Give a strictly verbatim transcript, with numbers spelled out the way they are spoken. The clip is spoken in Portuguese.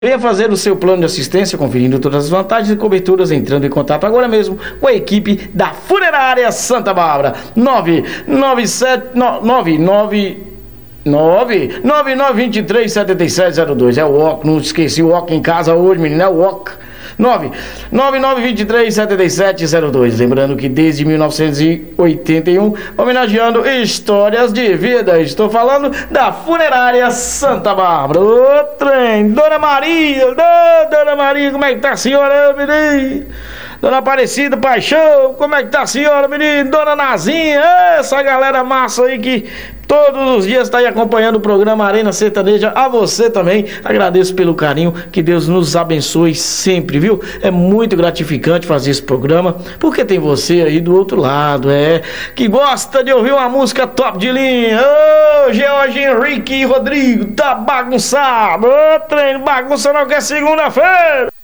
Venha fazer o seu plano de assistência, conferindo todas as vantagens e coberturas, entrando em contato agora mesmo com a equipe da Funerária Santa Bárbara. nove nove sete nove nove nove nove nove dois três sete sete zero dois. É o O C, não esqueci o O C em casa hoje, menino, é o O C. nove nove nove dois três sete sete zero dois. Lembrando que desde mil novecentos e oitenta e um, homenageando histórias de vida. Estou falando da Funerária Santa Bárbara. Ô trem, Dona Maria, ô, Dona Maria, como é que tá a senhora, menino? Dona Aparecida Paixão, como é que tá a senhora, menino? Dona Nazinha, essa galera massa aí que todos os dias está aí acompanhando o programa Arena Sertaneja. A você também, agradeço pelo carinho, que Deus nos abençoe sempre, viu? É muito gratificante fazer esse programa, porque tem você aí do outro lado, é, que gosta de ouvir uma música top de linha. Ô, George Henrique e Rodrigo, tá bagunçado, ô, treino, bagunça não, que é segunda-feira.